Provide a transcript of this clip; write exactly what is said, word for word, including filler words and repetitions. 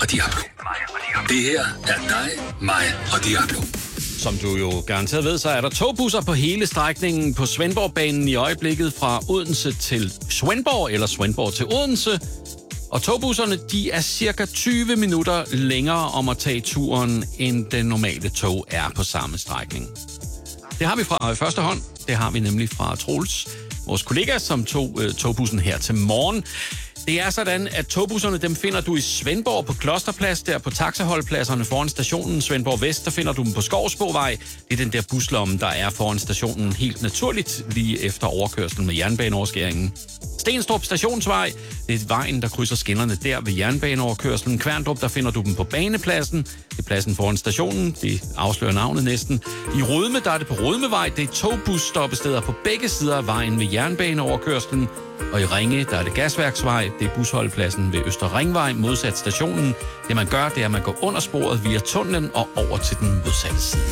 og Diablo. Det her er dig, mig og Diablo. Som du jo garanteret ved, så er der togbusser på hele strækningen på Svendborgbanen i øjeblikket fra Odense til Svendborg eller Svendborg til Odense. Og togbusserne, de er cirka tyve minutter længere om at tage turen, end den normale tog er på samme strækning. Det har vi fra første hånd. Det har vi nemlig fra Troels, vores kollega, som tog øh, togbussen her til morgen. Det er sådan, at togbusserne, dem finder du i Svendborg på Klosterplads, der på taxaholdpladserne foran stationen Svendborg Vest, der finder du dem på Skovsbovej. Det er den der buslomme, der er foran stationen helt naturligt, lige efter overkørslen med jernbaneoverskæringen. Stenstrup Stationsvej, det er vejen, der krydser skinnerne der ved jernbaneoverkørslen. Kværndrup, der finder du dem på banepladsen. Det er pladsen foran stationen, det afslører navnet næsten. I Rødme, der er det på Rødmevej, det er togbusstoppesteder på begge sider af vejen ved jernbaneoverkørslen. Og i Ringe, der er det Gasværksvej, det er busholdpladsen ved Øster Ringvej, modsat stationen. Det man gør, det er, at man går under sporet via tunnelen og over til den modsatte side.